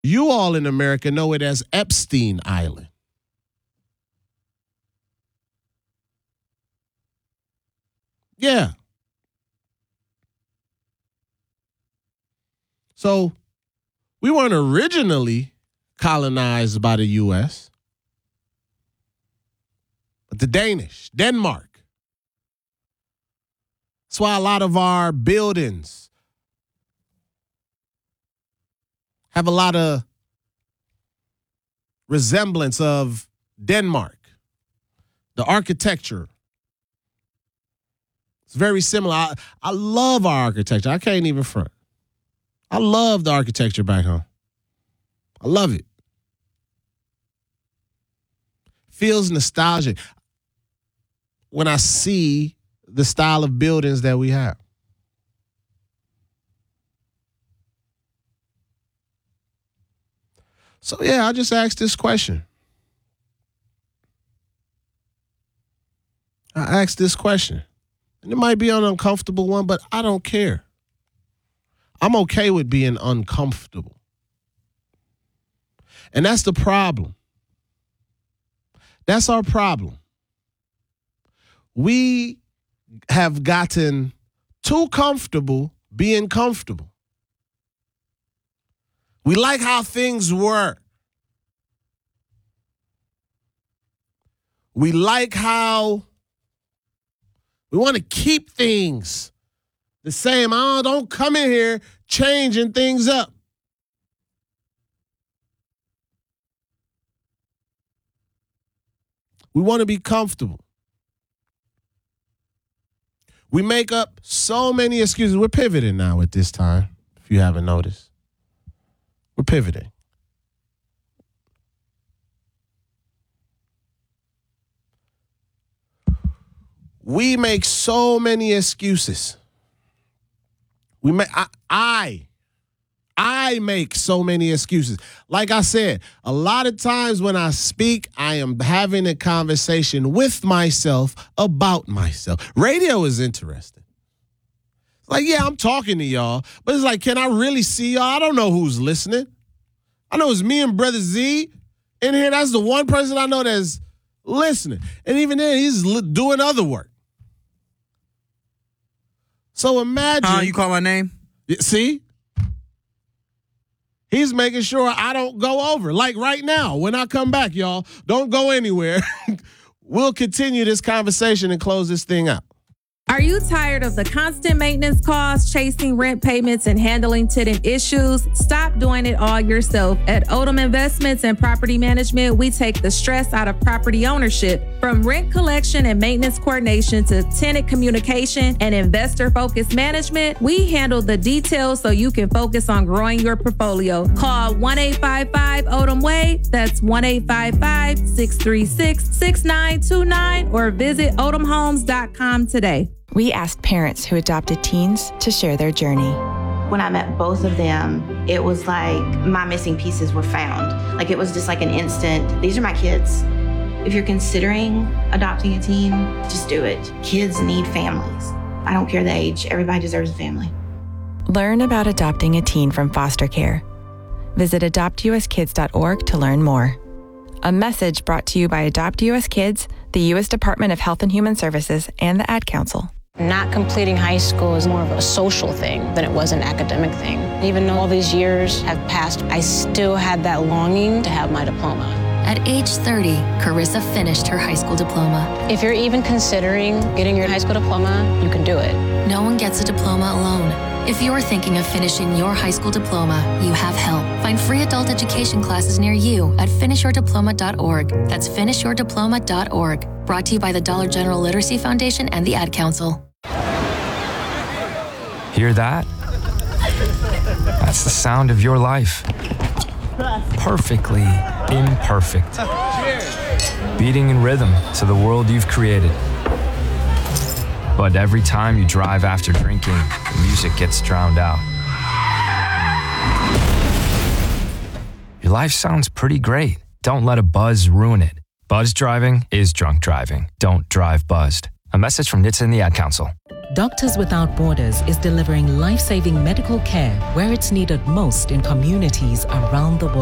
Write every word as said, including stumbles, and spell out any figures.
You all in America know it as Epstein Island. Yeah. So we weren't originally colonized by the U S, but the Danish, Denmark. That's why a lot of our buildings have a lot of resemblance of Denmark. The architecture. It's very similar. I, I love our architecture. I can't even front. I love the architecture back home. I love it. Feels nostalgic when I see the style of buildings that we have. So, yeah, I just asked this question. I asked this question. And it might be an uncomfortable one, but I don't care. I'm okay with being uncomfortable. And that's the problem. That's our problem. We have gotten too comfortable being comfortable. We like how things were. We like how we want to keep things the same. Oh, don't come in here changing things up. We want to be comfortable. We make up so many excuses. We're pivoting now at this time, if you haven't noticed. We're pivoting. We make so many excuses. We make I, I I make so many excuses. Like I said, a lot of times when I speak, I am having a conversation with myself about myself. Radio is interesting. It's like, yeah, I'm talking to y'all, but it's like, can I really see y'all? I don't know who's listening. I know it's me and Brother Z in here. That's the one person I know that's listening. And even then, he's li- doing other work. So imagine. Uh, you call my name? See? He's making sure I don't go over. Like right now, when I come back, y'all, don't go anywhere. We'll continue this conversation and close this thing out. Are you tired of the constant maintenance costs, chasing rent payments, and handling tenant issues? Stop doing it all yourself. At Odom Investments and Property Management, we take the stress out of property ownership. From rent collection and maintenance coordination to tenant communication and investor-focused management, we handle the details so you can focus on growing your portfolio. Call one eight five five Odom Way. That's one eight five five, six three six, six nine two nine or visit odom homes dot com today. We asked parents who adopted teens to share their journey. When I met both of them, it was like my missing pieces were found. Like it was just like an instant, these are my kids. If you're considering adopting a teen, just do it. Kids need families. I don't care the age, everybody deserves a family. Learn about adopting a teen from foster care. Visit adopt u s kids dot org to learn more. A message brought to you by Adopt U S Kids, the U S Department of Health and Human Services, and the Ad Council. Not completing high school is more of a social thing than it was an academic thing. Even though all these years have passed, I still had that longing to have my diploma. At age thirty, Carissa finished her high school diploma. If you're even considering getting your high school diploma, you can do it. No one gets a diploma alone. If you're thinking of finishing your high school diploma, you have help. Find free adult education classes near you at finish your diploma dot org. That's finish your diploma dot org. Brought to you by the Dollar General Literacy Foundation and the Ad Council. Hear that? That's the sound of your life. Perfectly imperfect. Beating in rhythm to the world you've created. But every time you drive after drinking, the music gets drowned out. Your life sounds pretty great. Don't let a buzz ruin it. Buzz driving is drunk driving. Don't drive buzzed. A message from N H T S A and the Ad Council. Doctors Without Borders is delivering life-saving medical care where it's needed most in communities around the world.